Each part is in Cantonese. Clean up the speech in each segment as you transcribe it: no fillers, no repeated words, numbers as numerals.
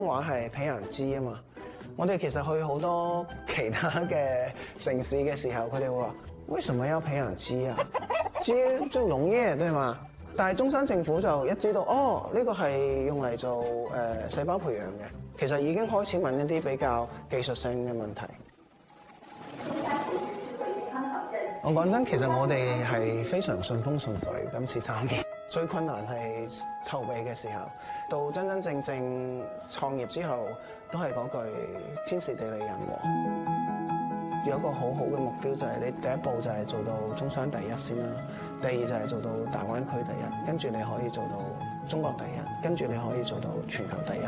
話係皮人枝啊嘛，我哋其實去好多其他嘅城市嘅時候，佢哋會話：為什麼要皮人枝啊？枝就農業對嘛？但係中山政府就一知道，哦，呢個係用嚟做細胞培養嘅，其實已經開始問一啲比較技術性嘅問題。我講真，其實我哋係非常順風順水，今次參與。最困難係籌備嘅時候，到真真正正創業之後，都係嗰句天時地利人和。有一個好好嘅目標就係你第一步就係做到中山第一先啦，第二就係做到大灣區第一，跟住你可以做到中國第一，跟住你可以做到全球第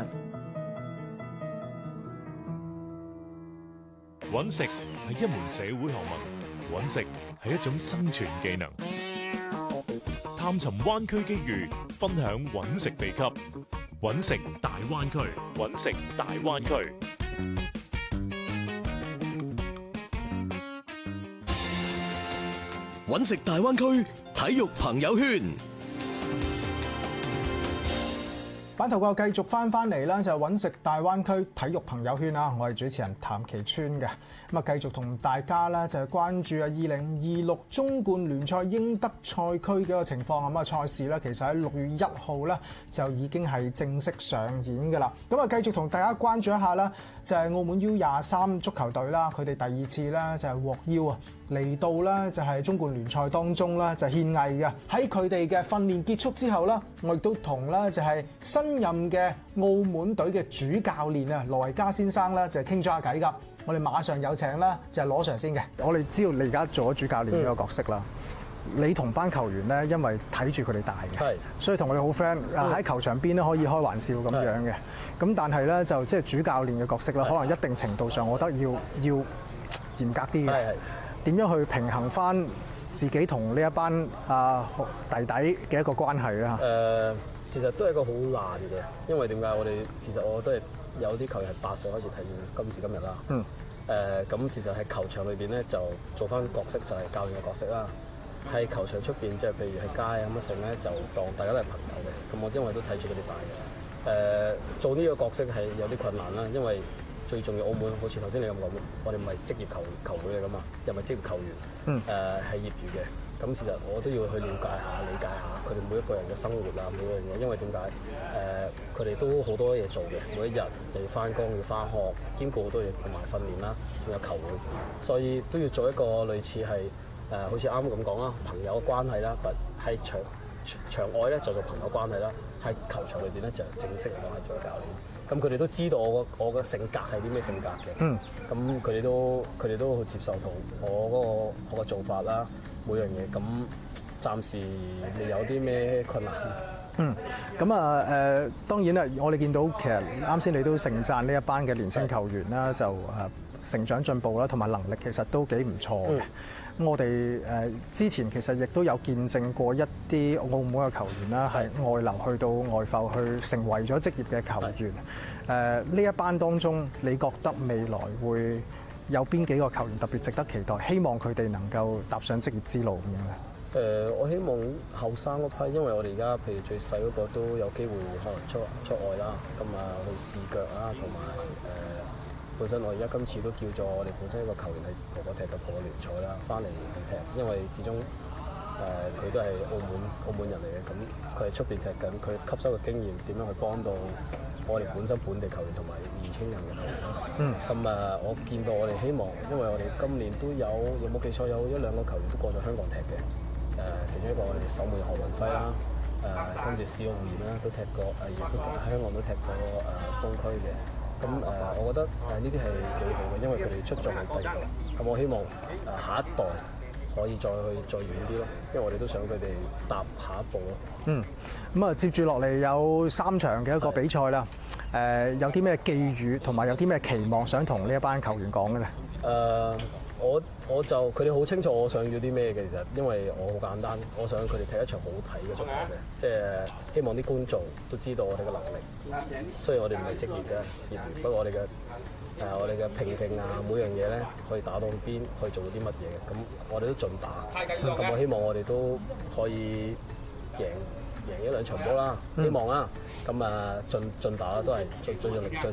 一。 揾食係一門社會學問，揾食係一種生存技能。探尋灣區機遇，分享揾食秘笈，揾食大灣區，揾食大灣區。 揾食大灣區體育朋友圈。 版頭個繼續翻嚟啦，就係揾食大灣區體育朋友圈啦。我係主持人譚其川嘅，咁啊繼續同大家咧就係關注啊2026中冠聯賽英德賽區嘅一個情況。咁啊賽事咧其實喺6月1號咧就已經係正式上演㗎啦。咁啊繼續同大家關注一下啦，就係澳門 U23足球隊啦，佢哋第二次咧就係獲邀啊嚟到咧就係中冠聯賽當中啦就獻藝嘅。喺佢哋嘅訓練結束之後啦，我亦都同咧就係新任嘅澳門隊嘅主教練啊羅維嘉先生咧就係傾咗下偈㗎。我哋馬上有請啦，就係羅 Sir 先嘅。我哋知道你而家做咗主教練呢個角色啦。你同班球員咧，因為睇住佢哋大嘅，所以同佢哋好 friend。喺球場邊咧可以開玩笑咁樣嘅。咁但係咧就即係主教練嘅角色啦，可能一定程度上，我覺得要嚴格啲嘅。點樣去平衡翻自己同呢一班弟弟嘅一個關係咧？ 其實都係一個好難嘅，因為點解我哋事實我都係有啲球員係8歲開始睇今時今日啦。咁事實喺球場裏邊咧就做翻角色就係教練嘅角色啦。喺球場出邊即係譬如喺街啊乜成咧就當大家都係朋友嘅。咁我因為都睇住佢哋大嘅。做呢個角色係有啲困難啦，因為最重要澳門好似頭先你咁講，我哋唔係職業球會嚟㗎嘛，又唔係職業球員，係業餘嘅。咁事實我都要去了解下、理解下佢哋每一個人嘅生活啊，每樣嘢，因為點解？佢哋都好多嘢做嘅，每一日又要翻工、要翻學，兼顧好多嘢同埋訓練啦，仲有球會，所以都要做一個類似係好似啱啱咁講啦，朋友關係啦，喺場外咧就做朋友關係啦，喺球場裏邊咧就正式嚟講係做教練。咁佢哋都知道我嘅性格係啲咩性格嘅，咁佢哋都好接受同我個做法啦，每樣嘢，咁暫時未有啲咩困難。 咁當然啦，我哋見到其實啱先你都盛讚呢一班嘅年輕球員啦，就成長進步啦，同埋能力其實都幾唔錯嘅。咁我哋之前其實亦都有見證過一啲澳門嘅球員啦，係外流去到外埠去成為咗職業嘅球員。呢一班當中，你覺得未來會有邊幾個球員特別值得期待？希望佢哋能夠踏上職業之路咁樣咧？ 我希望後生嗰批，因為我哋而家譬如最細嗰個都有機會可能出外啦，咁去試腳啦，同埋本身我而家今次都叫咗我哋本身一個球員係婆婆踢嘅婆婆聯賽啦，翻嚟去踢，因為始終佢都係澳門人嚟嘅，咁佢喺出邊踢緊，佢吸收嘅經驗點樣去幫到我哋本身本地球員同埋年青人嘅球員啦。咁我見到我哋希望，因為我哋今年都有冇記錯有1-2個球員都過咗香港踢嘅，其中一個我哋守門何文輝啦，跟住史奧賢啦都踢過，亦都喺香港都踢過東區嘅。咁我覺得呢啲係幾好嘅，因為佢哋出咗去第二度。咁我希望下一代可以再遠啲咯，因為我哋都想佢哋踏下一步咯。 咁接住落嚟有3場嘅一個比賽啦。有啲咩寄語同埋有啲咩期望想同呢一班球員講嘅咧？ 我就佢哋好清楚我想要啲咩嘅，其實因為我好簡單，我想佢哋踢一場好睇嘅足球嘅，即係希望啲觀眾都知道我哋嘅能力。雖然我哋唔係職業嘅業餘，不過我哋嘅拼勁啊，每樣嘢咧可以打到邊，可以做到啲乜嘢嘅，咁我哋都盡打。咁我希望我哋都可以贏贏一兩場波啦，希望啦。咁啊進打啦，都係最盡力